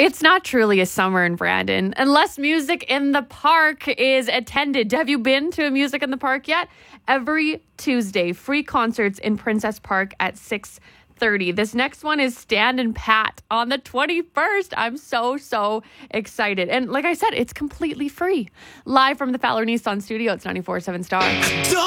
It's not truly a summer in Brandon unless Music in the Park is attended. Have you been to a Music in the Park yet? Every Tuesday, free concerts in Princess Park at 6:30. This next one is Stand and Pat on the 21st. I'm so excited. And like I said, it's completely free. Live from the Fowler Nissan studio, it's 94.7 Star.